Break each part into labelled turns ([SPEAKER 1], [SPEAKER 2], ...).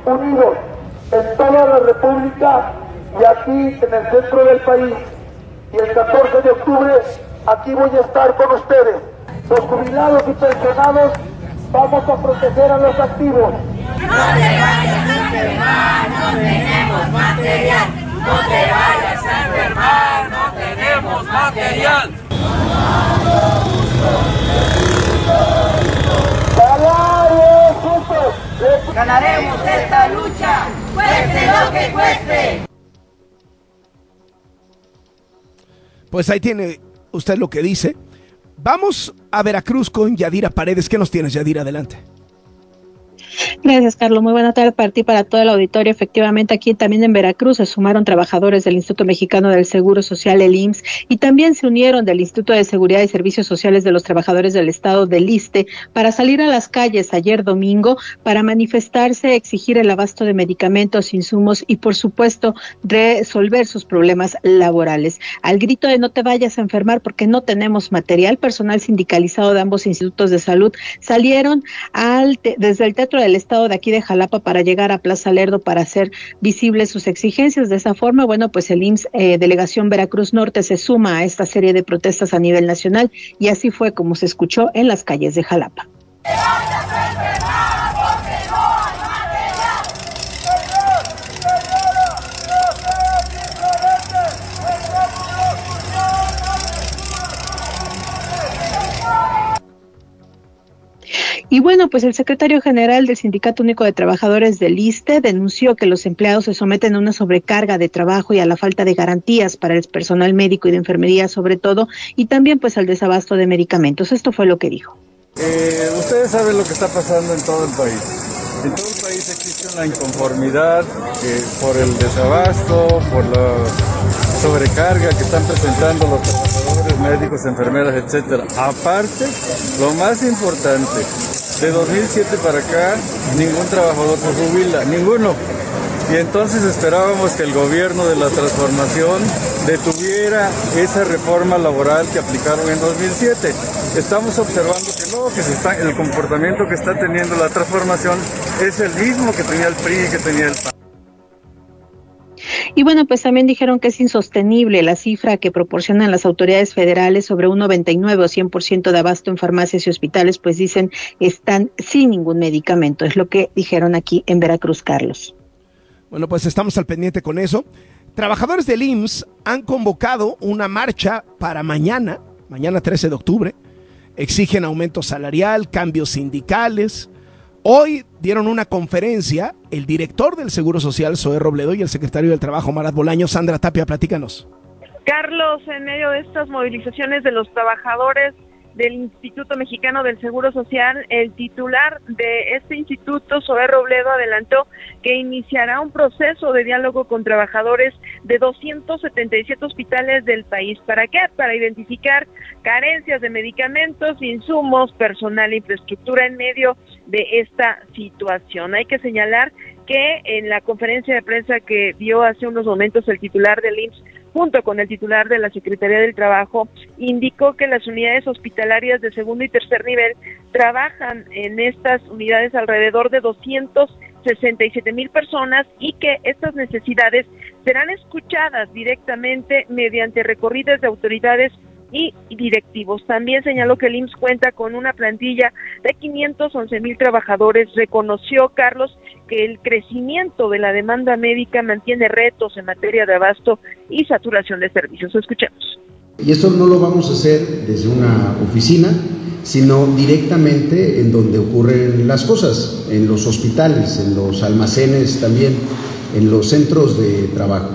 [SPEAKER 1] unidos en toda la República y aquí en el centro del país. Y el 14 de octubre aquí voy a estar con ustedes. Los jubilados y pensionados vamos a proteger a los activos.
[SPEAKER 2] No te vayas a enfermar, no tenemos material. No te vayas a enfermar, no tenemos material. Ganaremos esta lucha, cueste lo que cueste.
[SPEAKER 3] Pues ahí tiene usted lo que dice. Vamos a Veracruz con Yadira Paredes. ¿Qué nos tienes, Yadira? Adelante.
[SPEAKER 4] Gracias, Carlos. Muy buena tarde para ti y para todo el auditorio. Efectivamente, aquí también en Veracruz se sumaron trabajadores del Instituto Mexicano del Seguro Social, el IMSS, y también se unieron del Instituto de Seguridad y Servicios Sociales de los Trabajadores del Estado, del ISSSTE, para salir a las calles ayer domingo para manifestarse, exigir el abasto de medicamentos, insumos y, por supuesto, resolver sus problemas laborales. Al grito de no te vayas a enfermar porque no tenemos material, personal sindicalizado de ambos institutos de salud salieron desde el Teatro del Estado de aquí de Jalapa para llegar a Plaza Lerdo para hacer visibles sus exigencias. De esa forma, bueno, pues el IMSS Delegación Veracruz Norte se suma a esta serie de protestas a nivel nacional y así fue como se escuchó en las calles de Jalapa. Y bueno, pues el secretario general del Sindicato Único de Trabajadores del ISSSTE denunció que los empleados se someten a una sobrecarga de trabajo y a la falta de garantías para el personal médico y de enfermería sobre todo, y también pues al desabasto de medicamentos. Esto fue lo que dijo.
[SPEAKER 5] Ustedes saben lo que está pasando en todo el país. En todo el país existe una inconformidad por el desabasto, por la sobrecarga que están presentando los trabajadores médicos, enfermeras, etcétera. Aparte, lo más importante, de 2007 para acá, ningún trabajador se jubila, ninguno. Y entonces esperábamos que el gobierno de la transformación detuviera esa reforma laboral que aplicaron en 2007. Estamos observando que no, el comportamiento que está teniendo la transformación es el mismo que tenía el PRI y que tenía el PAN.
[SPEAKER 4] Y bueno, pues también dijeron que es insostenible la cifra que proporcionan las autoridades federales sobre un 99 o 100% de abasto en farmacias y hospitales, pues dicen están sin ningún medicamento. Es lo que dijeron aquí en Veracruz, Carlos.
[SPEAKER 3] Bueno, pues estamos al pendiente con eso. Trabajadores del IMSS han convocado una marcha para mañana 13 de octubre. Exigen aumento salarial, cambios sindicales. Hoy dieron una conferencia el director del Seguro Social, Zoé Robledo, y el secretario del Trabajo, Marat Bolaños. Sandra Tapia, platícanos.
[SPEAKER 6] Carlos, en medio de estas movilizaciones de los trabajadores del Instituto Mexicano del Seguro Social, el titular de este instituto, Zoé Robledo, adelantó que iniciará un proceso de diálogo con trabajadores de 277 hospitales del país. ¿Para qué? Para identificar carencias de medicamentos, insumos, personal e infraestructura en medio de esta situación. Hay que señalar que en la conferencia de prensa que dio hace unos momentos el titular del IMSS, junto con el titular de la Secretaría del Trabajo, indicó que las unidades hospitalarias de segundo y tercer nivel trabajan en estas unidades alrededor de 267,000 personas y que estas necesidades serán escuchadas directamente mediante recorridas de autoridades y directivos. También señaló que el IMSS cuenta con una plantilla de 511,000 trabajadores. Reconoció, Carlos, que el crecimiento de la demanda médica mantiene retos en materia de abasto y saturación de servicios. Escuchemos.
[SPEAKER 7] Y esto no lo vamos a hacer desde una oficina, sino directamente en donde ocurren las cosas, en los hospitales, en los almacenes también, en los centros de trabajo.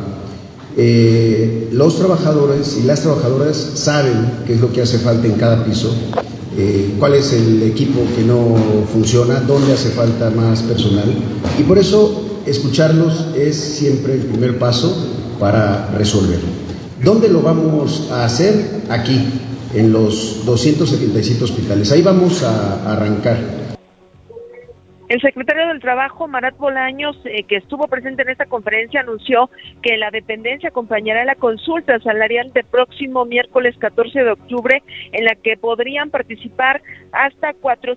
[SPEAKER 7] Los trabajadores y las trabajadoras saben qué es lo que hace falta en cada piso, cuál es el equipo que no funciona, dónde hace falta más personal, y por eso escucharlos es siempre el primer paso para resolverlo. ¿Dónde lo vamos a hacer? Aquí, en los 277 hospitales. Ahí vamos a arrancar.
[SPEAKER 6] El secretario del Trabajo, Marat Bolaños, que estuvo presente en esta conferencia, anunció que la dependencia acompañará la consulta salarial del próximo miércoles 14 de octubre, en la que podrían participar hasta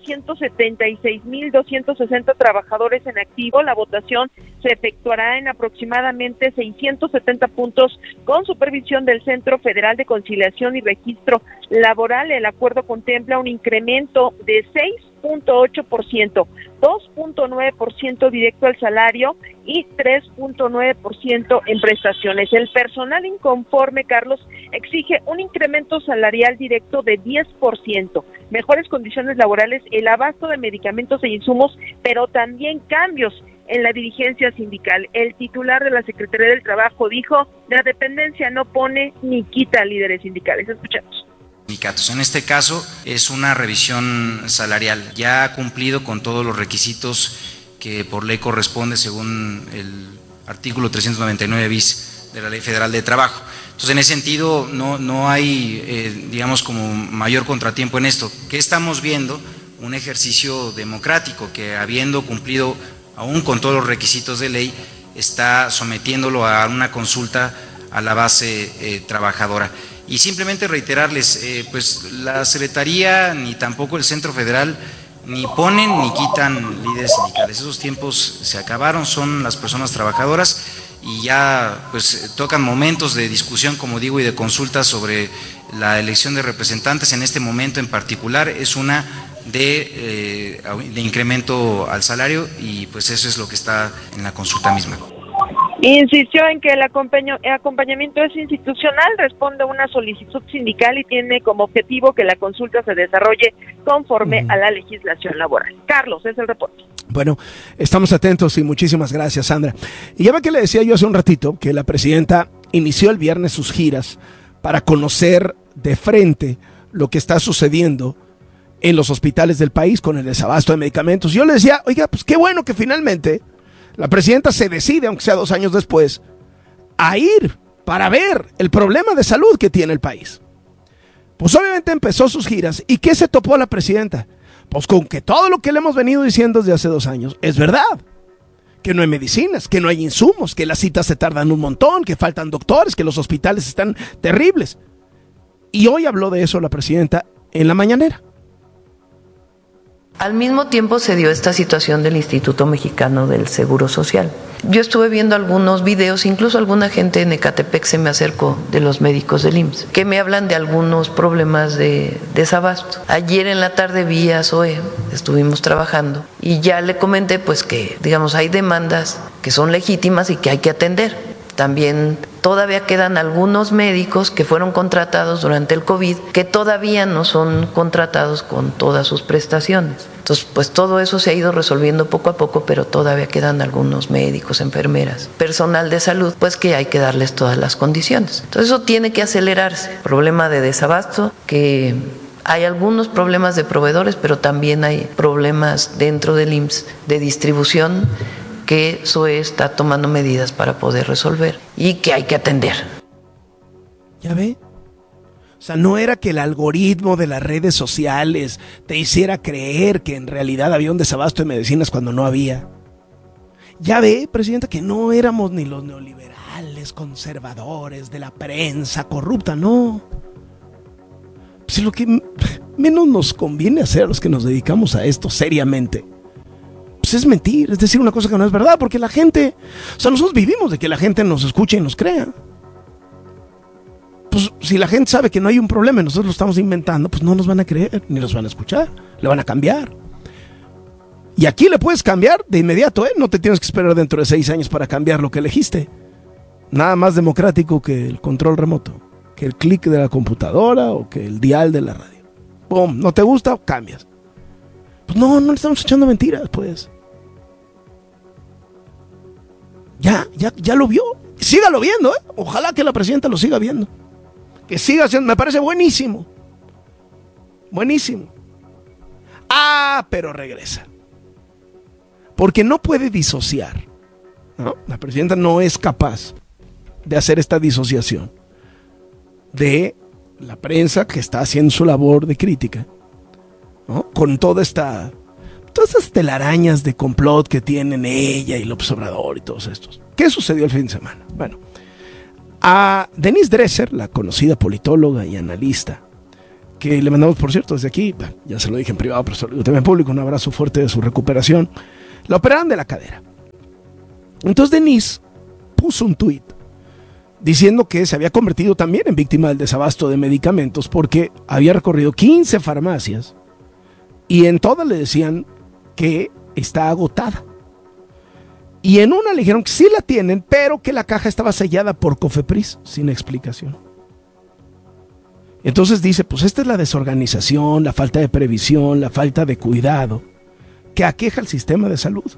[SPEAKER 6] 476,260 trabajadores en activo. La votación se efectuará en aproximadamente 670 puntos con supervisión del Centro Federal de Conciliación y Registro Laboral. El acuerdo contempla un incremento de 6.8%, 2.9% directo al salario y 3.9% en prestaciones. El personal inconforme, Carlos, exige un incremento salarial directo de 10%, mejores condiciones laborales, el abasto de medicamentos e insumos, pero también cambios en la dirigencia sindical. El titular de la Secretaría del Trabajo dijo: la dependencia no pone ni quita líderes sindicales. Escuchemos.
[SPEAKER 8] En este caso es una revisión salarial, ya ha cumplido con todos los requisitos que por ley corresponde según el artículo 399 bis de la Ley Federal de Trabajo. Entonces, en ese sentido no hay, digamos, como mayor contratiempo en esto. ¿Qué estamos viendo? Un ejercicio democrático que, habiendo cumplido aún con todos los requisitos de ley, está sometiéndolo a una consulta a la base trabajadora. Y simplemente reiterarles, pues la Secretaría ni tampoco el Centro Federal ni ponen ni quitan líderes sindicales. Esos tiempos se acabaron, son las personas trabajadoras y ya pues tocan momentos de discusión, como digo, y de consulta sobre la elección de representantes. En este momento en particular es una de incremento al salario y pues eso es lo que está en la consulta misma.
[SPEAKER 6] Insistió en que el acompañamiento es institucional, responde a una solicitud sindical y tiene como objetivo que la consulta se desarrolle conforme a la legislación laboral. Carlos, es el reporte.
[SPEAKER 3] Bueno, estamos atentos y muchísimas gracias, Sandra. Y ya ve que le decía yo hace un ratito que la presidenta inició el viernes sus giras para conocer de frente lo que está sucediendo en los hospitales del país con el desabasto de medicamentos. Yo le decía, oiga, pues qué bueno que finalmente la presidenta se decide, aunque sea 2 años después, a ir para ver el problema de salud que tiene el país. Pues obviamente empezó sus giras. ¿Y qué se topó la presidenta? Pues con que todo lo que le hemos venido diciendo desde hace 2 años es verdad. Que no hay medicinas, que no hay insumos, que las citas se tardan un montón, que faltan doctores, que los hospitales están terribles. Y hoy habló de eso la presidenta en la mañanera.
[SPEAKER 9] Al mismo tiempo se dio esta situación del Instituto Mexicano del Seguro Social. Yo estuve viendo algunos videos, incluso alguna gente en Ecatepec se me acercó de los médicos del IMSS, que me hablan de algunos problemas de desabasto. Ayer en la tarde vi a Zoe, estuvimos trabajando, y ya le comenté pues que, digamos, hay demandas que son legítimas y que hay que atender. También todavía quedan algunos médicos que fueron contratados durante el COVID que todavía no son contratados con todas sus prestaciones. Entonces, pues todo eso se ha ido resolviendo poco a poco, pero todavía quedan algunos médicos, enfermeras, personal de salud, pues que hay que darles todas las condiciones. Entonces, eso tiene que acelerarse. Problema de desabasto, que hay algunos problemas de proveedores, pero también hay problemas dentro del IMSS de distribución, que SOE está tomando medidas para poder resolver y que hay que atender.
[SPEAKER 3] ¿Ya ve? O sea, no era que el algoritmo de las redes sociales te hiciera creer que en realidad había un desabasto de medicinas cuando no había. Ya ve, presidenta, que no éramos ni los neoliberales conservadores de la prensa corrupta, no. Pues lo que menos nos conviene hacer a los que nos dedicamos a esto seriamente, pues es mentir, es decir una cosa que no es verdad, porque la gente, o sea, nosotros vivimos de que la gente nos escuche y nos crea. Pues si la gente sabe que no hay un problema y nosotros lo estamos inventando, pues no nos van a creer, ni nos van a escuchar, le van a cambiar. Y aquí le puedes cambiar de inmediato, no te tienes que esperar dentro de 6 años para cambiar lo que elegiste. Nada más democrático que el control remoto, que el clic de la computadora o que el dial de la radio. ¡Pum! ¿No te gusta? Cambias. Pues no le estamos echando mentiras, pues. Ya lo vio. Sígalo viendo, Ojalá que la presidenta lo siga viendo. Que siga siendo, me parece buenísimo. Buenísimo. Pero regresa. Porque no puede disociar, ¿no? La presidenta no es capaz de hacer esta disociación de la prensa que está haciendo su labor de crítica, ¿no? Con toda esta todas esas telarañas de complot que tienen ella y López Obrador y todos estos. ¿Qué sucedió el fin de semana? Bueno, a Denise Dresser, la conocida politóloga y analista, que le mandamos, por cierto, desde aquí, ya se lo dije en privado, pero se lo digo también en público, un abrazo fuerte de su recuperación, la operaron de la cadera. Entonces Denise puso un tuit diciendo que se había convertido también en víctima del desabasto de medicamentos porque había recorrido 15 farmacias y en todas le decían que está agotada. Y en una le dijeron que sí la tienen, pero que la caja estaba sellada por Cofepris, sin explicación. Entonces dice, pues esta es la desorganización, la falta de previsión, la falta de cuidado que aqueja al sistema de salud.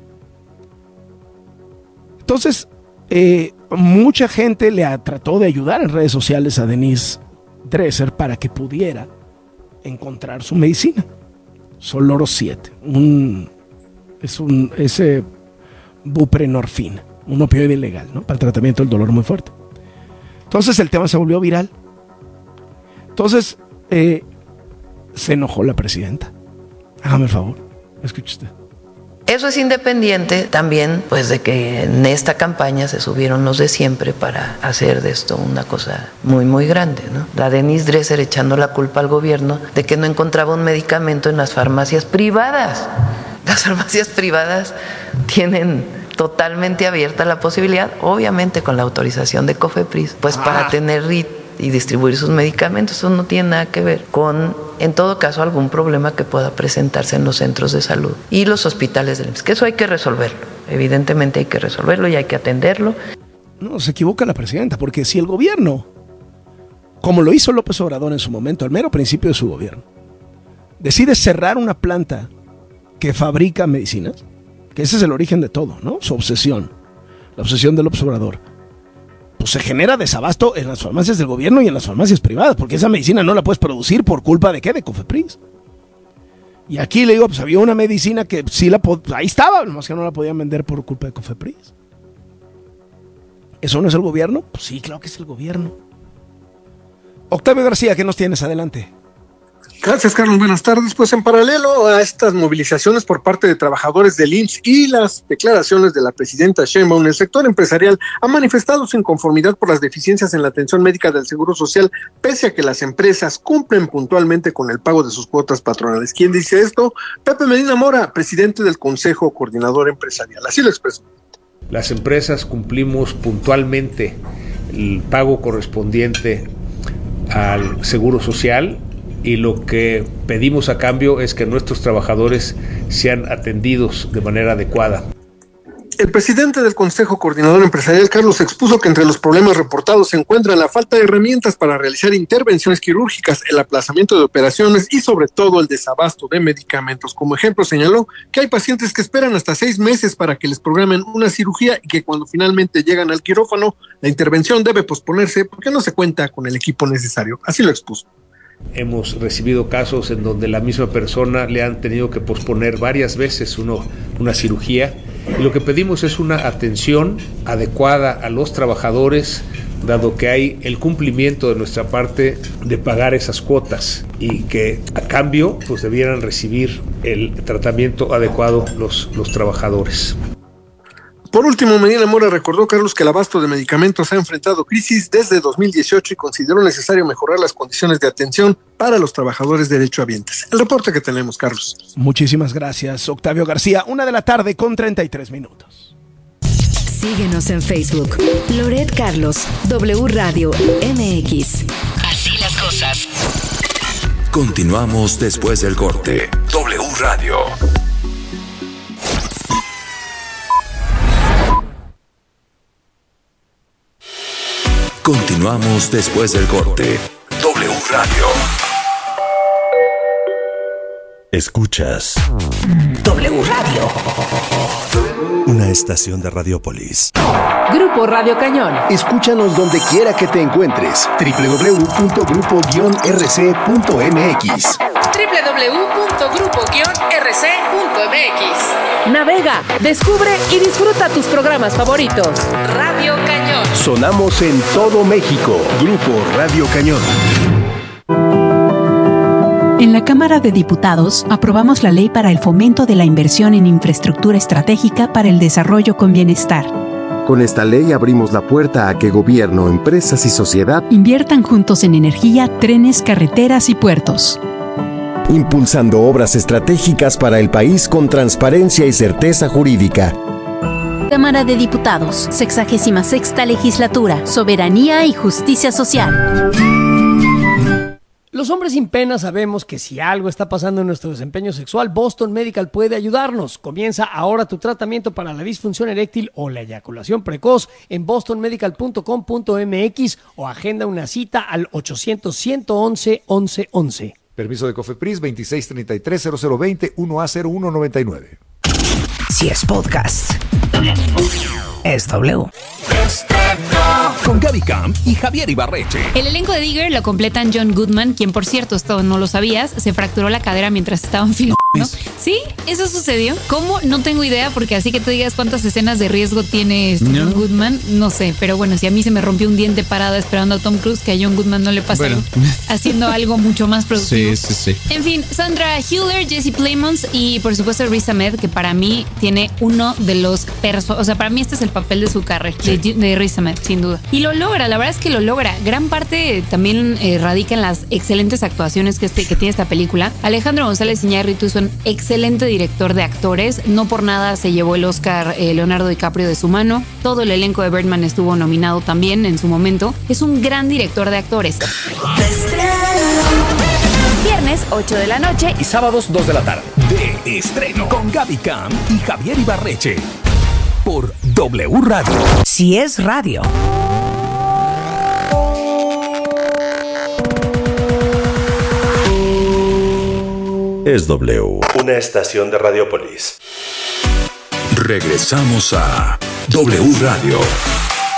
[SPEAKER 3] Entonces, mucha gente trató de ayudar en redes sociales a Denise Dresser para que pudiera encontrar su medicina. Soloro 7, ese buprenorfina, un opioide ilegal, ¿no? Para el tratamiento del dolor muy fuerte. Entonces el tema se volvió viral. Entonces se enojó la presidenta. Hágame el favor, escuche usted.
[SPEAKER 9] Eso es independiente también, pues, de que en esta campaña se subieron los de siempre para hacer de esto una cosa muy, muy grande, ¿no? La Denise Dresser echando la culpa al gobierno de que no encontraba un medicamento en las farmacias privadas. Las farmacias privadas tienen totalmente abierta la posibilidad, obviamente con la autorización de Cofepris, pues para tener y distribuir sus medicamentos. Eso no tiene nada que ver con, en todo caso, algún problema que pueda presentarse en los centros de salud y los hospitales del IMSS, que eso hay que resolverlo. Evidentemente hay que resolverlo y hay que atenderlo.
[SPEAKER 3] No, se equivoca la presidenta, porque si el gobierno, como lo hizo López Obrador en su momento, al mero principio de su gobierno, decide cerrar una planta que fabrica medicinas, que ese es el origen de todo, ¿no? Su obsesión, la obsesión de López Obrador, pues se genera desabasto en las farmacias del gobierno y en las farmacias privadas, porque esa medicina no la puedes producir por culpa de ¿qué? De Cofepris. Y aquí le digo, pues había una medicina que sí ahí estaba, nomás que no la podían vender por culpa de Cofepris. ¿Eso no es el gobierno? Pues sí, claro que es el gobierno. Octavio García, ¿qué nos tienes? Adelante.
[SPEAKER 10] Gracias, Carlos. Buenas tardes. Pues en paralelo a estas movilizaciones por parte de trabajadores del IMSS y las declaraciones de la presidenta Sheinbaum, el sector empresarial ha manifestado su inconformidad por las deficiencias en la atención médica del Seguro Social, pese a que las empresas cumplen puntualmente con el pago de sus cuotas patronales. ¿Quién dice esto? Pepe Medina Mora, presidente del Consejo Coordinador Empresarial. Así lo expresó.
[SPEAKER 11] Las empresas cumplimos puntualmente el pago correspondiente al Seguro Social, y lo que pedimos a cambio es que nuestros trabajadores sean atendidos de manera adecuada.
[SPEAKER 10] El presidente del Consejo Coordinador Empresarial, Carlos, expuso que entre los problemas reportados se encuentran la falta de herramientas para realizar intervenciones quirúrgicas, el aplazamiento de operaciones y sobre todo el desabasto de medicamentos. Como ejemplo señaló que hay pacientes que esperan hasta 6 meses para que les programen una cirugía y que cuando finalmente llegan al quirófano, la intervención debe posponerse porque no se cuenta con el equipo necesario. Así lo expuso.
[SPEAKER 11] Hemos recibido casos en donde la misma persona le han tenido que posponer varias veces una cirugía, y lo que pedimos es una atención adecuada a los trabajadores, dado que hay el cumplimiento de nuestra parte de pagar esas cuotas y que a cambio pues debieran recibir el tratamiento adecuado los trabajadores.
[SPEAKER 10] Por último, Medina Mora recordó, Carlos, que el abasto de medicamentos ha enfrentado crisis desde 2018 y consideró necesario mejorar las condiciones de atención para los trabajadores derechohabientes. El reporte que tenemos, Carlos.
[SPEAKER 3] Muchísimas gracias, Octavio García. 1:03 p.m.
[SPEAKER 12] Síguenos en Facebook. Loret Carlos, W Radio MX. Así las cosas.
[SPEAKER 13] Continuamos después del corte. W Radio. Continuamos después del corte. W Radio. Escuchas
[SPEAKER 12] W Radio.
[SPEAKER 13] Una estación de Radiopolis.
[SPEAKER 12] Grupo Radio Cañón.
[SPEAKER 14] Escúchanos donde quiera que te encuentres. www.grupo-rc.mx.
[SPEAKER 12] www.grupo-rc.mx. Navega, descubre y disfruta tus programas favoritos. Radio Cañón.
[SPEAKER 14] Sonamos en todo México. Grupo Radio Cañón.
[SPEAKER 15] En la Cámara de Diputados aprobamos la ley para el fomento de la inversión en infraestructura estratégica para el desarrollo con bienestar.
[SPEAKER 16] Con esta ley abrimos la puerta a que gobierno, empresas y sociedad
[SPEAKER 15] inviertan juntos en energía, trenes, carreteras y puertos.
[SPEAKER 14] Impulsando obras estratégicas para el país con transparencia y certeza jurídica.
[SPEAKER 17] Cámara de Diputados, 66ª Legislatura, Soberanía y Justicia Social.
[SPEAKER 18] Los hombres sin pena sabemos que si algo está pasando en nuestro desempeño sexual, Boston Medical puede ayudarnos. Comienza ahora tu tratamiento para la disfunción eréctil o la eyaculación precoz en bostonmedical.com.mx o agenda una cita al 800-111-1111.
[SPEAKER 19] Permiso de Cofepris 2633-0020 1A0199.
[SPEAKER 20] Si es podcast, es W.
[SPEAKER 14] Con Gaby Camp y Javier Ibarreche.
[SPEAKER 21] El elenco de Digger lo completan John Goodman, quien por cierto, esto no lo sabías, se fracturó la cadera mientras estaban filmando. ¿Sí? ¿Eso sucedió? ¿Cómo? No tengo idea, porque así que tú digas cuántas escenas de riesgo tiene John Goodman, no sé. Pero bueno, si a mí se me rompió un diente parada esperando a Tom Cruise, que a John Goodman no le pasa haciendo algo mucho más productivo.
[SPEAKER 22] Sí.
[SPEAKER 21] En fin, Sandra Hüller, Jesse Plemons y por supuesto Riz Ahmed, que para mí tiene uno de los o sea, para mí este es el papel de su carrera, de Riz Ahmed, sin duda. Y lo logra, la verdad es que lo logra. Gran parte también radica en las excelentes actuaciones que tiene esta película. Alejandro González Iñárritu es un excelente director de actores. No por nada se llevó el Oscar Leonardo DiCaprio de su mano. Todo el elenco de Birdman estuvo nominado también en su momento. Es un gran director de actores.
[SPEAKER 20] Viernes 8 de la noche
[SPEAKER 14] y sábados 2 de la tarde. De estreno con Gaby Camp y Javier Ibarreche. Por W Radio.
[SPEAKER 20] Si es radio.
[SPEAKER 13] Es W, una estación de Radiopolis. Regresamos a W Radio.